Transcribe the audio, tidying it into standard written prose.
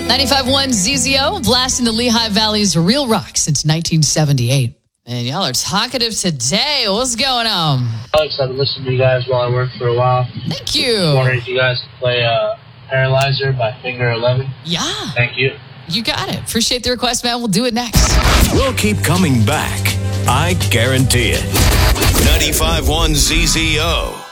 95.1 ZZO, blasting the Lehigh Valley's real rock since 1978. And y'all are talkative today. What's going on? Alex, I've been listening to you guys while I worked for a while. Thank you. I was wondering if you guys could play Paralyzer by Finger 11. Yeah. Thank you. You got it. Appreciate the request, man. We'll do it next. We'll keep coming back. I guarantee it. 95.1 ZZO.